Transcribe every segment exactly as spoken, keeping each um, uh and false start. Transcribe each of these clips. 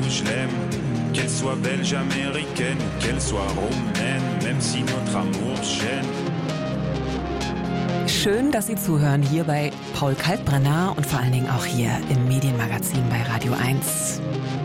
je l'aime. Qu'elle soit belge, américaine, qu'elle soit roumaine, même si notre amour gêne. Schön, dass Sie zuhören hier bei Paul Kalkbrenner und vor allen Dingen auch hier im Medienmagazin bei Radio eins.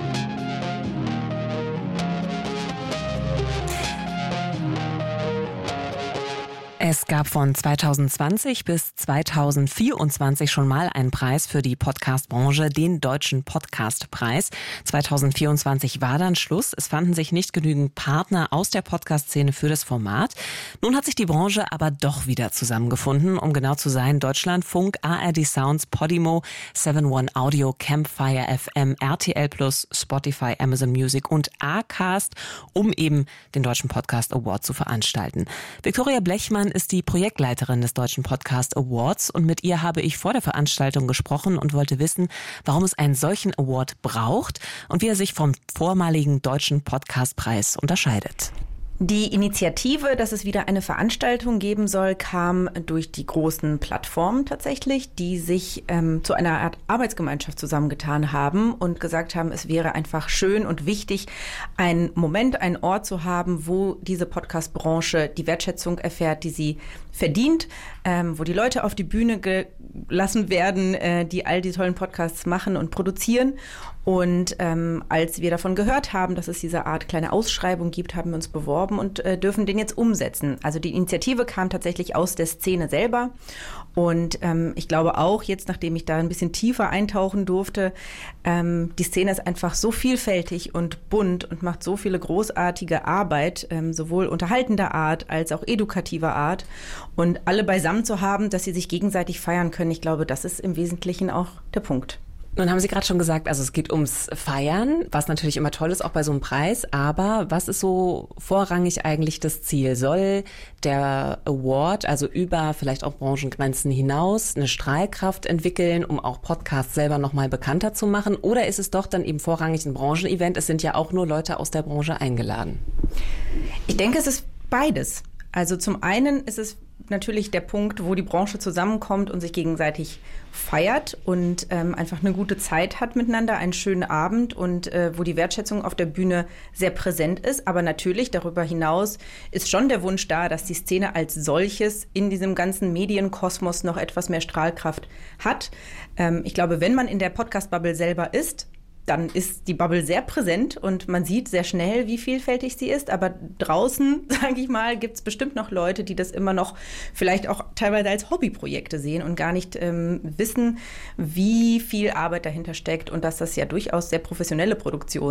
Es gab von zweitausendzwanzig bis zweitausendvierundzwanzig schon mal einen Preis für die Podcast-Branche, den Deutschen Podcast-Preis. zweitausendvierundzwanzig war dann Schluss. Es fanden sich nicht genügend Partner aus der Podcast-Szene für das Format. Nun hat sich die Branche aber doch wieder zusammengefunden. Um genau zu sein, Deutschlandfunk, A R D Sounds, Podimo, seven one Audio, Campfire F M, R T L Plus, Spotify, Amazon Music und Acast, um eben den Deutschen Podcast Award zu veranstalten. Viktoria Blechmann ist die Projektleiterin des Deutschen Podcast Awards und mit ihr habe ich vor der Veranstaltung gesprochen und wollte wissen, warum es einen solchen Award braucht und wie er sich vom vormaligen Deutschen Podcastpreis unterscheidet. Die Initiative, dass es wieder eine Veranstaltung geben soll, kam durch die großen Plattformen tatsächlich, die sich ähm, zu einer Art Arbeitsgemeinschaft zusammengetan haben und gesagt haben, es wäre einfach schön und wichtig, einen Moment, einen Ort zu haben, wo diese Podcast-Branche die Wertschätzung erfährt, die sie verdient, ähm, wo die Leute auf die Bühne gelassen werden, äh, die all die tollen Podcasts machen und produzieren. Und ähm, als wir davon gehört haben, dass es diese Art kleine Ausschreibung gibt, haben wir uns beworben und äh, dürfen den jetzt umsetzen. Also die Initiative kam tatsächlich aus der Szene selber. Und ähm, ich glaube auch jetzt, nachdem ich da ein bisschen tiefer eintauchen durfte, ähm, die Szene ist einfach so vielfältig und bunt und macht so viele großartige Arbeit, ähm, sowohl unterhaltender Art als auch edukativer Art. Und alle beisammen zu haben, dass sie sich gegenseitig feiern können, ich glaube, das ist im Wesentlichen auch der Punkt. Nun haben Sie gerade schon gesagt, also es geht ums Feiern, was natürlich immer toll ist, auch bei so einem Preis. Aber was ist so vorrangig eigentlich das Ziel? Soll der Award, also über vielleicht auch Branchengrenzen hinaus, eine Strahlkraft entwickeln, um auch Podcasts selber nochmal bekannter zu machen? Oder ist es doch dann eben vorrangig ein Branchenevent? Es sind ja auch nur Leute aus der Branche eingeladen. Ich denke, es ist beides. Also zum einen ist es natürlich der Punkt, wo die Branche zusammenkommt und sich gegenseitig feiert und ähm, einfach eine gute Zeit hat miteinander, einen schönen Abend und äh, wo die Wertschätzung auf der Bühne sehr präsent ist. Aber natürlich darüber hinaus ist schon der Wunsch da, dass die Szene als solches in diesem ganzen Medienkosmos noch etwas mehr Strahlkraft hat. Ähm, ich glaube, wenn man in der Podcast-Bubble selber ist, dann ist die Bubble sehr präsent und man sieht sehr schnell, wie vielfältig sie ist. Aber draußen, sage ich mal, gibt es bestimmt noch Leute, die das immer noch vielleicht auch teilweise als Hobbyprojekte sehen und gar nicht ähm, wissen, wie viel Arbeit dahinter steckt und dass das ja durchaus sehr professionelle Produktionen